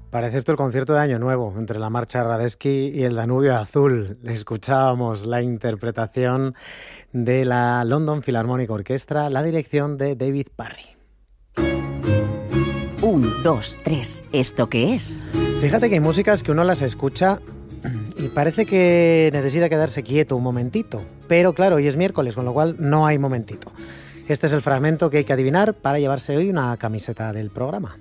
Parece esto el concierto de Año Nuevo, entre la marcha Radetzky y el Danubio Azul. Escuchábamos la interpretación de la London Philharmonic Orchestra, la dirección de David Parry. 1, 2, 3. ¿Esto qué es? Fíjate que hay músicas que uno las escucha y parece que necesita quedarse quieto un momentito. Pero claro, hoy es miércoles, con lo cual no hay momentito. Este es el fragmento que hay que adivinar para llevarse hoy una camiseta del programa.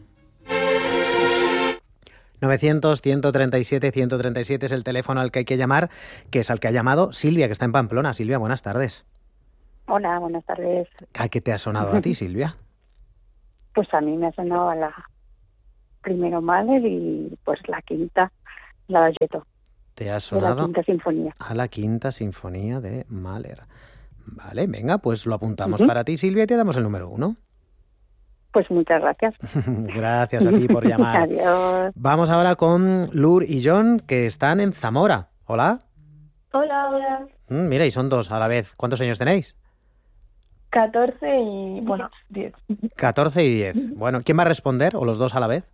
900-137-137 es el teléfono al que hay que llamar, que es al que ha llamado Silvia, que está en Pamplona. Silvia, buenas tardes. Hola, buenas tardes. ¿A qué te ha sonado a ti, Silvia? Pues a mí me ha sonado a la primero Mahler y pues la quinta, la Valleto. ¿Te ha sonado? De la Quinta Sinfonía. A la Quinta Sinfonía de Mahler. Vale, venga, pues lo apuntamos para ti, Silvia, y te damos el número 1. Pues muchas gracias. Gracias a ti por llamar. Adiós. Vamos ahora con Lur y John, que están en Zamora. Hola. Hola. Mira, y son dos a la vez. ¿Cuántos años tenéis? 14 y, 10. 14 y 10. Bueno, ¿quién va a responder? ¿O los dos a la vez?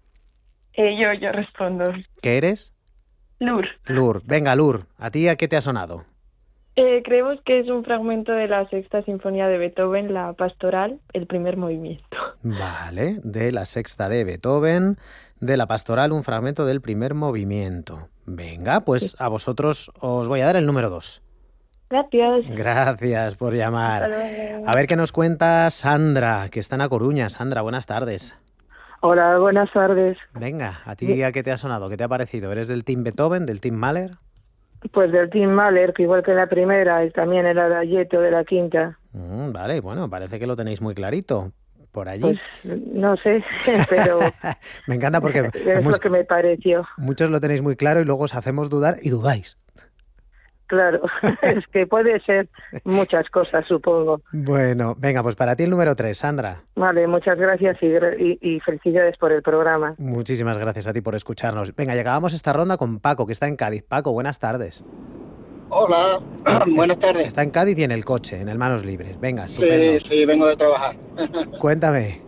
Yo respondo. ¿Qué eres? Lur. Lur. Venga, Lur, ¿a ti a qué te ha sonado? Creemos que es un fragmento de la Sexta Sinfonía de Beethoven, la Pastoral, el primer movimiento. Vale, de la Sexta de Beethoven, de la Pastoral, un fragmento del primer movimiento. Venga, pues a vosotros os voy a dar el número 2. Gracias. Gracias por llamar. Hasta luego. A ver qué nos cuenta Sandra, que está en A Coruña. Sandra, buenas tardes. Hola, buenas tardes. Venga, ¿a ti a qué te ha sonado? ¿Qué te ha parecido? ¿Eres del Team Beethoven, del Team Mahler? Pues del Team Mahler, que igual que la primera, y también el Adagietto de la quinta. Vale, bueno, parece que lo tenéis muy clarito por allí. Pues no sé, pero me encanta porque es lo que me pareció. Muchos lo tenéis muy claro y luego os hacemos dudar y dudáis. Claro, es que puede ser muchas cosas, supongo. Bueno, venga, pues para ti el número 3, Sandra. Vale, muchas gracias y felicidades por el programa. Muchísimas gracias a ti por escucharnos. Venga, y acabamos esta ronda con Paco, que está en Cádiz. Paco, buenas tardes. Hola, buenas tardes. Está en Cádiz y en el coche, en el Manos Libres. Venga, estupendo. Sí, vengo de trabajar. Cuéntame.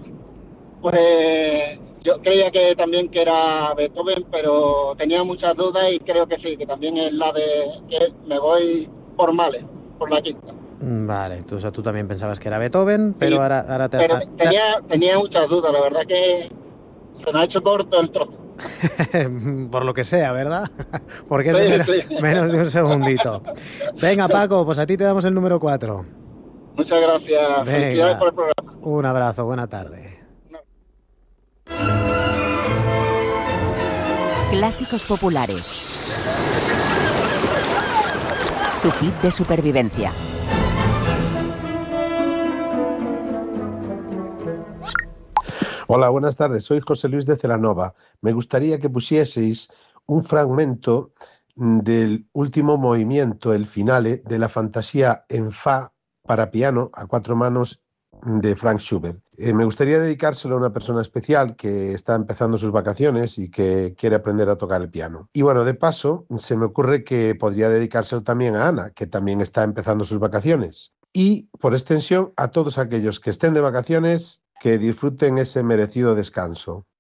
Pues yo creía que también que era Beethoven, pero tenía muchas dudas y creo que sí, que también es la de que me voy por Mahler, por la quinta. Vale, o sea, tú también pensabas que era Beethoven, pero sí, ahora te pero has... tenía muchas dudas, la verdad que se me ha hecho corto el trozo. Por lo que sea, ¿verdad? Porque es menos de un segundito. Venga, Paco, pues a ti te damos el número 4. Muchas gracias. Venga, felicidades por el programa. Un abrazo, buena tarde. Clásicos populares. Tu kit de supervivencia. Hola, buenas tardes. Soy José Luis de Celanova. Me gustaría que pusieseis un fragmento del último movimiento, el finale, de la fantasía en fa para piano a 4 manos de Franz Schubert. Me gustaría dedicárselo a una persona especial que está empezando sus vacaciones y que quiere aprender a tocar el piano. Y bueno, de paso, se me ocurre que podría dedicárselo también a Ana, que también está empezando sus vacaciones. Y, por extensión, a todos aquellos que estén de vacaciones, que disfruten ese merecido descanso.